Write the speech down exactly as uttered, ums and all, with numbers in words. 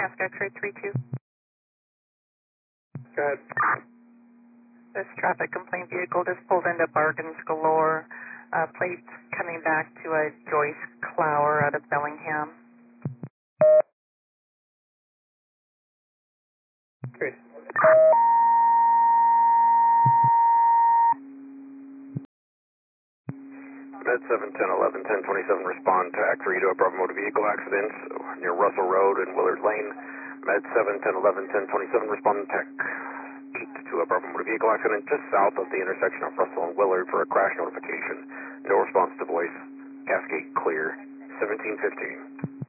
Casco X-ray three two. Go ahead. This traffic complaint vehicle just pulled into Bargains Galore. Uh, plates coming back to a Joyce Clower out of Bellingham. Great. Med seven, ten, eleven, ten, twenty-seven, respond to Act three to a Bravo motor vehicle accident near Russell Road and Willard Lane. Med seven, ten, eleven, ten, twenty-seven, respond to Tech eight to a Bravo motor vehicle accident just south of the intersection of Russell and Willard for a crash notification. No response to voice. Cascade clear. seventeen fifteen.